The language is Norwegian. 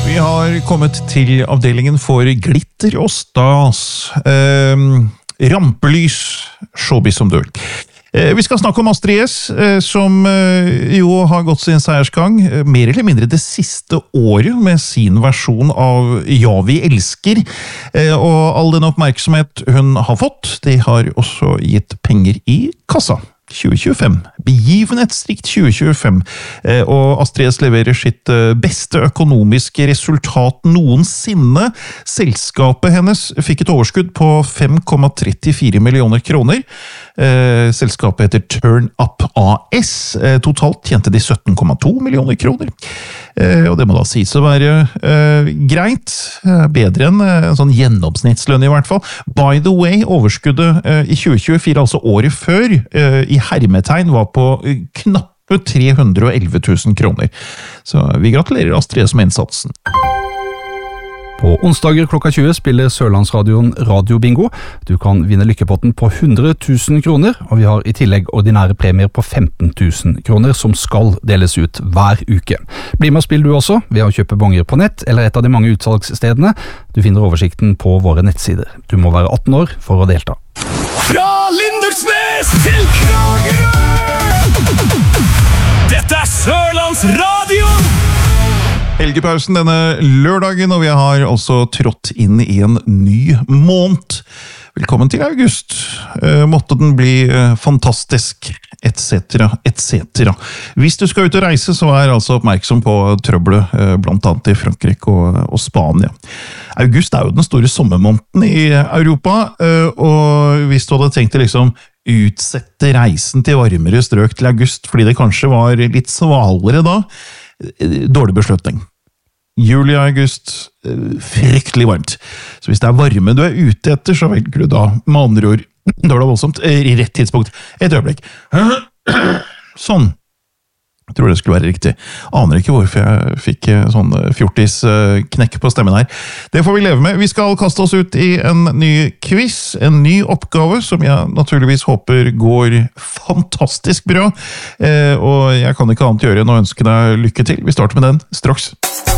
Vi har kommet til avdelingen for glitter og stas. Rampelys, showbiz som du vil. Vi skal snakke om Astrid S, som jo har gått sin seiersgang mer eller mindre det siste året med sin versjon av Ja, vi elsker. Og all den oppmerksomhet hun har fått, det har også gitt penger i kassa. 2025. Begivenhetsrikt 2025. Og Astrid S leverer sitt beste økonomiske resultat noensinne. Selskapet hennes fikk et overskudd på 5,34 millioner kroner. Selskapet heter Turn Up AS. Totalt tjente de 17,2 millioner kroner. Og det må da sies å være greit. Bedre enn en sånn gjennomsnittslønn i hvert fall. By the way, overskuddet i 2024, altså året før, i hermetegn var på knappe 311 000 kroner. Så vi gratulerer Astrid S med innsatsen. På onsdager klokka 20 spiller Sørlandsradioen Radiobingo. Du kan vinne lykkepotten på 100 000 kroner, og vi har i tillegg ordinære premier på 15 000 kroner som skal deles ut hver uke. Bli med og spill du også, ved å kjøpe bonger på nett eller et av de mange utsalgsstedene. Du finner oversikten på våre nettsider. Du må være 18 år for å delta. Fra Lindesnes til Kragerø! Dette Sørlandsradioen! Helgepausen denne lørdagen, og vi har også trådt inn i en ny måned. Velkommen til august. Måtte den bli fantastisk, etc., etc. Hvis du skal ut og reise, så altså oppmerksom på trøbbelet, blant annet i Frankrike og Spania. August jo den store sommermåneden i Europa, og hvis du hadde tenkt å utsette reisen til varmere strøk til august, fordi det kanskje var litt svalere da, dårlig beslutning. Juli og august, fryktelig varmt. Så hvis det varme du ute etter, så velger du da, med andre ord, da det voldsomt, i rett tidspunkt. Et øyeblikk. Sånn. Jeg tror det skulle være riktig. Aner ikke hvorfor jeg fikk sånn fjortis-knekk på stemmen her. Det får vi leve med. Vi skal kaste oss ut i en ny quiz, en ny oppgave, som jeg naturligvis håper går fantastisk bra. Og jeg kan ikke annet gjøre enn å ønske deg lykke til. Vi starter med den straks.